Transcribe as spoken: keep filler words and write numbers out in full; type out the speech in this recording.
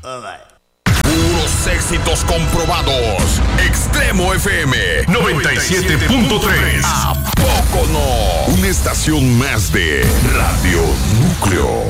All right. Puros éxitos comprobados. Extremo F M noventa y siete punto tres. ¿A poco no? Una estación más de Radio Núcleo.